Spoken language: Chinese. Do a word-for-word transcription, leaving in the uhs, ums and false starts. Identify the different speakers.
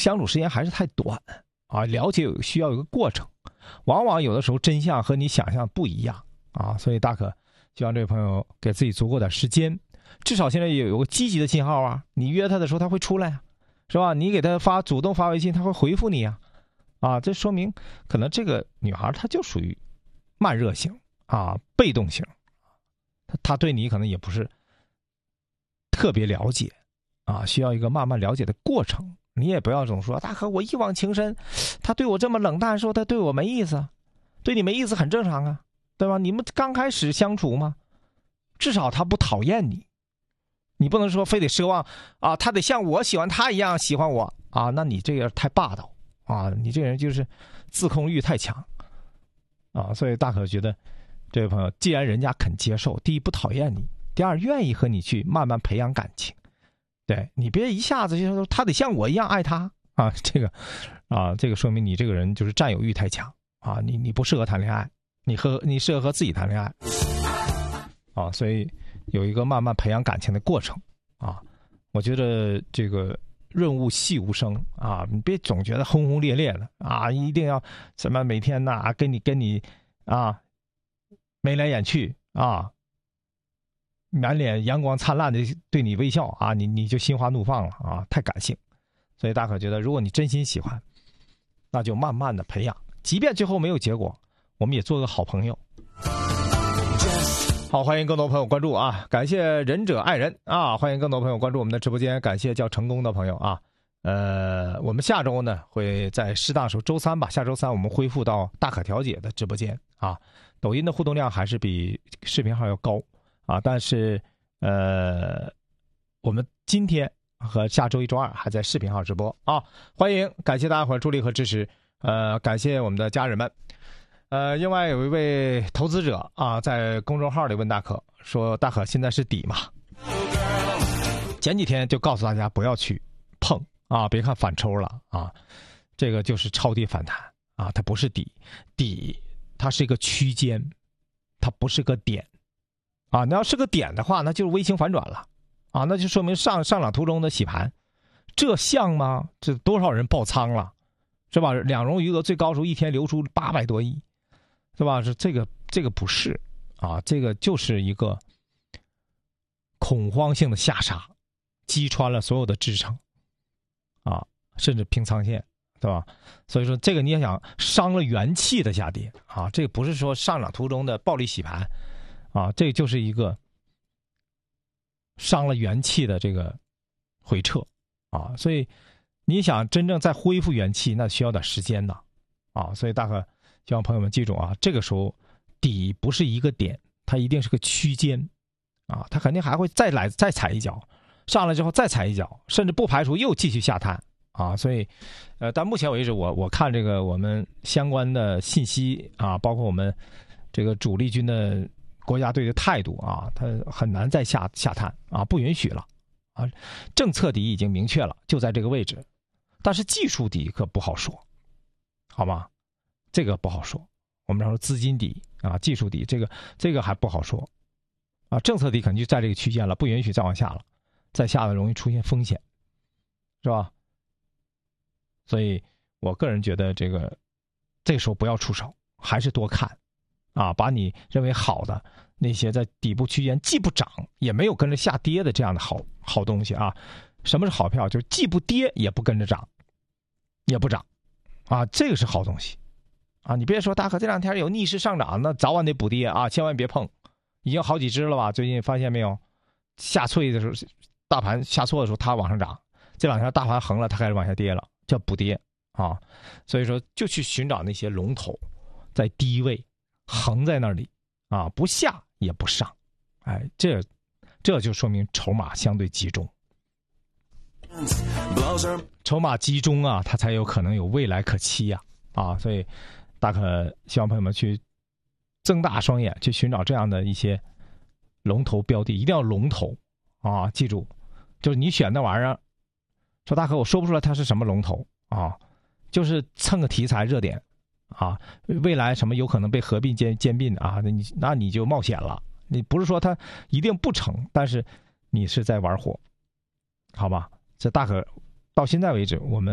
Speaker 1: 相处时间还是太短啊，了解有需要有一个过程，往往有的时候真相和你想象不一样啊，所以大可希望这位朋友给自己足够点时间，至少现在也有个积极的信号啊，你约他的时候他会出来啊，是吧？你给他发主动发微信，他会回复你啊，啊，这说明可能这个女孩她就属于慢热型啊，被动型，她她对你可能也不是特别了解啊，需要一个慢慢了解的过程。你也不要总说大可我一往情深，他对我这么冷淡，说他对我没意思，对你没意思很正常啊，对吧？你们刚开始相处嘛，至少他不讨厌你，你不能说非得奢望啊，他得像我喜欢他一样喜欢我啊，那你这个太霸道啊，你这个人就是自控欲太强啊，所以大可觉得这位朋友，既然人家肯接受，第一不讨厌你，第二愿意和你去慢慢培养感情。对，你别一下子就说他得像我一样爱他啊，这个啊，这个说明你这个人就是占有欲太强啊，你你不适合谈恋爱，你和你适合和自己谈恋爱啊，所以有一个慢慢培养感情的过程啊。我觉得这个润物细无声啊，你别总觉得轰轰烈烈的啊，一定要什么每天呐、啊、跟你跟你啊眉来眼去啊。满脸阳光灿烂的对你微笑啊，你你就心花怒放了啊，太感性。所以大可觉得，如果你真心喜欢，那就慢慢的培养，即便最后没有结果，我们也做个好朋友。好，欢迎更多朋友关注啊！感谢仁者爱人啊！欢迎更多朋友关注我们的直播间，感谢叫成功的朋友啊。呃，我们下周呢会在适当时候周三吧，下周三我们恢复到大可调解的直播间啊。抖音的互动量还是比视频号要高。啊，但是，呃，我们今天和下周一、周二还在视频号直播啊，欢迎，感谢大家伙助力和支持，呃，感谢我们的家人们，呃，另外有一位投资者啊，在公众号里问大可说：“大可现在是底嘛？”前几天就告诉大家不要去碰啊，别看反抽了啊，这个就是超跌反弹啊，它不是底，底它是一个区间，它不是个点。啊，那要是个点的话，那就是微型反转了，啊，那就说明上上涨途中的洗盘，这像吗？这多少人爆仓了，是吧？两融余额最高时候一天流出八百多亿，是吧？是这个这个不是啊，这个就是一个恐慌性的下杀，击穿了所有的支撑，啊，甚至平仓线，对吧？所以说这个你也想伤了元气的下跌啊，这个不是说上涨途中的暴力洗盘。啊，这就是一个伤了元气的这个回撤啊，所以你想真正再恢复元气，那需要点时间的啊，所以大可希望朋友们记住啊，这个时候底不是一个点，它一定是个区间啊，它肯定还会再来再踩一脚，上来之后再踩一脚，甚至不排除又继续下探啊，所以呃，到目前为止，我我看这个我们相关的信息啊，包括我们这个主力军的。国家队的态度啊，它很难再下下探啊，不允许了啊。政策底已经明确了，就在这个位置，但是技术底可不好说，好吗？这个不好说。我们说资金底啊，技术底，这个这个还不好说啊。政策底肯定就在这个区间了，不允许再往下了，再下了容易出现风险，是吧？所以我个人觉得这个这个时候不要出手，还是多看。啊，把你认为好的那些在底部区间既不涨也没有跟着下跌的这样的好好东西啊，什么是好票？就是既不跌也不跟着涨，也不涨，啊，这个是好东西，啊，你别说大可这两天有逆势上涨，那早晚得补跌啊，千万别碰，已经好几只了吧？最近发现没有，下挫的时候，大盘下挫的时候它往上涨，这两天大盘横了，它开始往下跌了，叫补跌啊，所以说就去寻找那些龙头，在低位。横在那里啊，不下也不上，哎，这这就说明筹码相对集中，筹码集中啊，它才有可能有未来可期呀 啊, 啊，所以大可希望朋友们去睁大双眼去寻找这样的一些龙头标的，一定要龙头啊，记住，就是你选那玩意儿，说大可我说不出来它是什么龙头啊，就是蹭个题材热点。啊，未来什么有可能被合并兼兼并啊？那你那你就冒险了。你不是说它一定不成，但是你是在玩火，好吧？这大可到现在为止，我们。